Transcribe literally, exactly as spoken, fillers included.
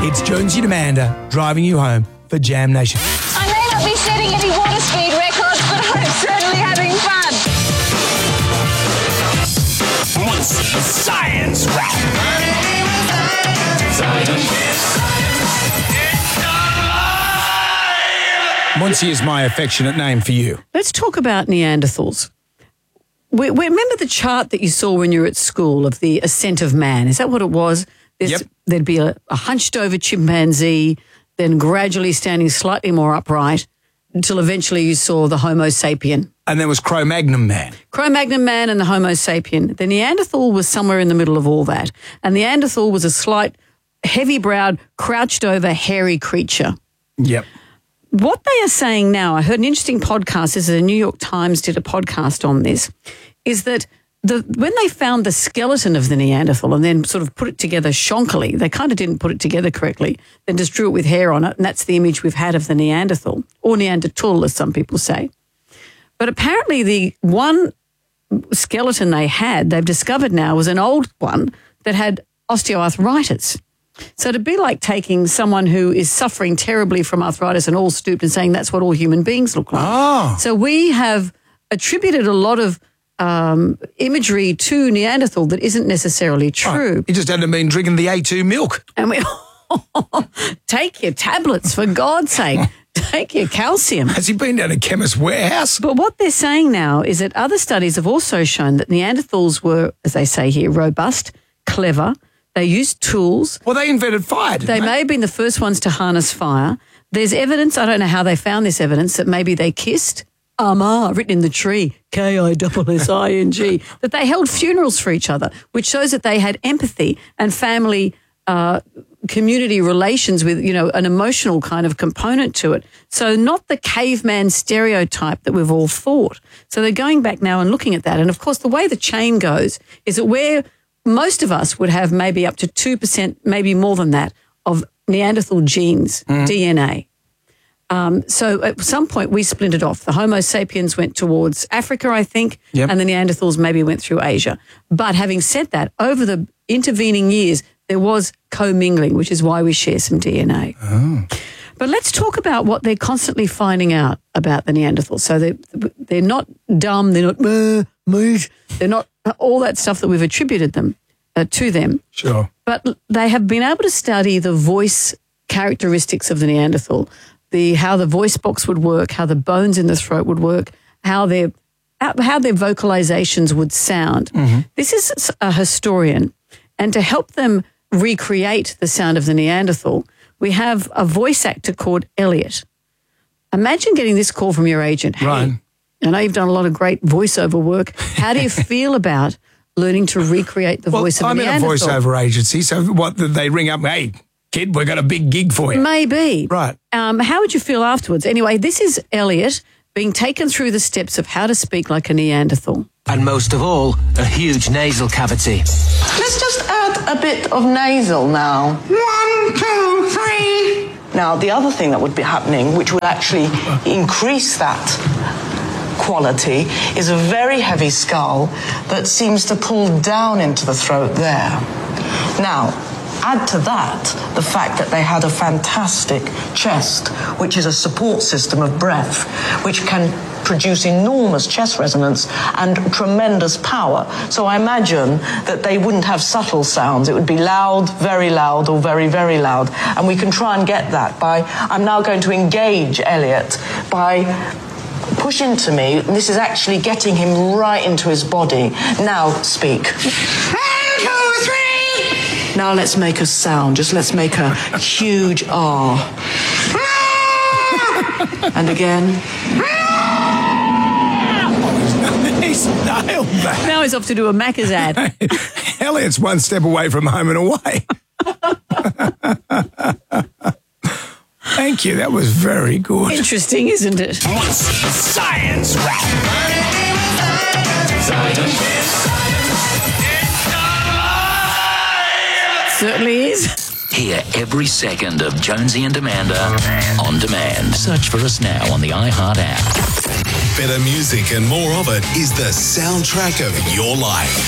It's Jonesy and Amanda driving you home for Jam Nation. I may not be setting any water speed records, but I'm certainly having fun. Science rap. Muncie is my affectionate name for you. Let's talk about Neanderthals. We, we remember the chart that you saw when you were at school of the ascent of man. Is that what it was? There's, Yep. There'd be a, a hunched-over chimpanzee, then gradually standing slightly more upright until eventually you saw the Homo sapien. And there was Cro-Magnon man. Cro-Magnon man and the Homo sapien. The Neanderthal was somewhere in the middle of all that. And Neanderthal was a slight, heavy-browed, crouched-over, hairy creature. Yep. What they are saying now, I heard an interesting podcast, this is the New York Times did a podcast on this, is that the when they found the skeleton of the Neanderthal and then sort of put it together shonkily, they kind of didn't put it together correctly, then just drew it with hair on it, and that's the image we've had of the Neanderthal, or Neanderthal as some people say. But apparently the one skeleton they had, they've discovered now, was an old one that had osteoarthritis. So to be like taking someone who is suffering terribly from arthritis and all stooped and saying that's what all human beings look like. Oh. So we have attributed a lot of um, imagery to Neanderthal that isn't necessarily true. Oh, he just hadn't been drinking the A two milk. And we take your tablets, for God's sake. Take your calcium. Has he been down to Chemist Warehouse? But what they're saying now is that other studies have also shown that Neanderthals were, as they say here, robust, clever. They used tools. Well, they invented fire, didn't They they? may have been the first ones to harness fire. There's evidence, I don't know how they found this evidence, that maybe they kissed. Ama, written in the tree, K I S S I N G, that they held funerals for each other, which shows that they had empathy and family uh, community relations with, you know, an emotional kind of component to it. So not the caveman stereotype that we've all thought. So they're going back now and looking at that. And, of course, the way the chain goes is that where most of us would have maybe up to two percent, maybe more than that, of Neanderthal genes, mm. D N A. Um, so at some point we splintered off. The Homo sapiens went towards Africa, I think, yep. and the Neanderthals maybe went through Asia. But having said that, over the intervening years, there was commingling, which is why we share some D N A. Oh. But let's talk about what they're constantly finding out about the Neanderthals. So they're, they're not dumb, they're not uh, moosh, they're not all that stuff that we've attributed them uh, to them. Sure. But they have been able to study the voice characteristics of the Neanderthal, the how the voice box would work, how the bones in the throat would work, how their how their vocalizations would sound. Mm-hmm. This is a historian, and to help them recreate the sound of the Neanderthal, we have a voice actor called Elliot. Imagine getting this call from your agent. Hey, right. I know you've done a lot of great voiceover work. How do you feel about learning to recreate the well, voice of I'm a in a Neanderthal? voiceover agency, so what, they ring up, hey, kid, we've got a big gig for you. Maybe. Right. Um, how would you feel afterwards? Anyway, this is Elliot being taken through the steps of how to speak like a Neanderthal. And most of all, a huge nasal cavity. Let's just add a bit of nasal now. One, two, three. Now, the other thing that would be happening, which will actually increase that quality, is a very heavy skull that seems to pull down into the throat there. Now, add to that the fact that they had a fantastic chest, which is a support system of breath, which can produce enormous chest resonance and tremendous power. So I imagine that they wouldn't have subtle sounds. It would be loud, very loud, or very, very loud. And we can try and get that by, I'm now going to engage Elliot by push into me, and this is actually getting him right into his body. Now speak. One, two, three. Now let's make a sound. Just let's make a huge R. And again. He's nailed that. Now he's off to do a Macca's ad. Elliot's one step away from home and away. Thank you. That was very good. Interesting, isn't it? Science rap. Certainly is. Hear every second of Jonesy and Amanda on demand. Search for us now on the iHeart app. Better music and more of it is the soundtrack of your life.